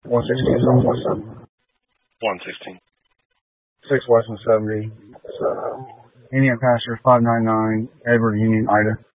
116 Southwest 7. 116. 6 West and 70. Indian Pasture 599, Edward Union, Ida.